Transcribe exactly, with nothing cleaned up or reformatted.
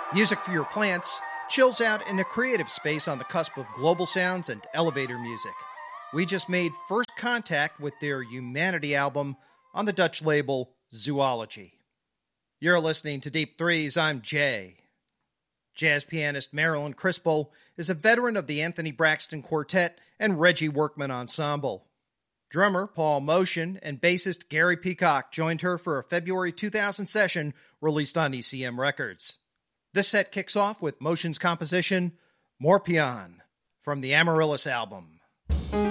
Music for your plants chills out in a creative space on the cusp of global sounds and elevator music. We just made first contact with their Humanity album on the Dutch label Zoology. You're listening to Deep Threes. I'm Jay. Jazz pianist Marilyn Crispell is a veteran of the Anthony Braxton Quartet and Reggie Workman Ensemble. Drummer Paul Motion and bassist Gary Peacock joined her for a February two thousand session released on E C M Records. This set kicks off with Motion's composition, Morpion, from the Amaryllis album.